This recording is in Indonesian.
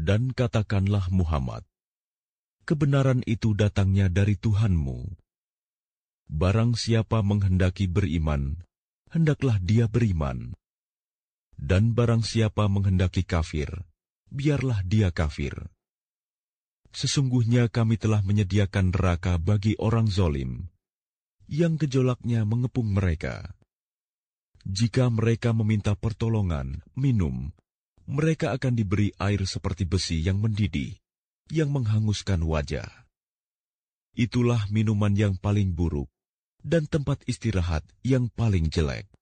Dan katakanlah Muhammad, kebenaran itu datangnya dari Tuhanmu. Barang siapa menghendaki beriman, hendaklah dia beriman. Dan barang siapa menghendaki kafir, biarlah dia kafir. Sesungguhnya kami telah menyediakan neraka bagi orang zalim, yang gejolaknya mengepung mereka. Jika mereka meminta pertolongan, minum, mereka akan diberi air seperti besi yang mendidih, yang menghanguskan wajah. Itulah minuman yang paling buruk, dan tempat istirahat yang paling jelek.